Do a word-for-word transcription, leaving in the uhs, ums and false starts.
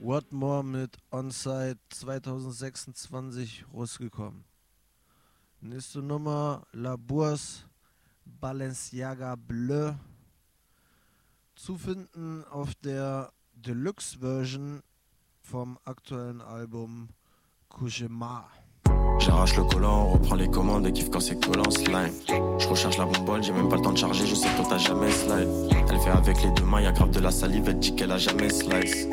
Whatmore mit Onside zwanzig sechsundzwanzig rausgekommen. Nächste Nummer, La Bourse, Balenciaga Bleu. Zu finden auf der Deluxe-Version vom aktuellen Album Cauchemar. J'arrache le collant, on reprend les commandes et kiffe quand c'est collant slime. Je recherche la bonbonne, j'ai même pas le temps de charger, je sais que toi t'as jamais slide. Elle fait avec les deux mains, y'a grave de la salive, elle dit qu'elle a jamais slice.